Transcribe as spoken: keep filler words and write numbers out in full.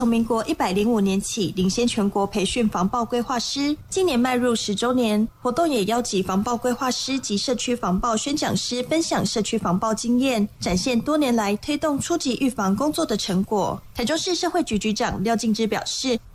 从民国一百零五年起领先全国培训防暴规划师，今年迈入十周年，活动也邀集防暴规划师及社区防暴宣讲师分享社区防暴经验，展现多年来推动初级预防工作的成果。台中市社会局局长廖敬之表示，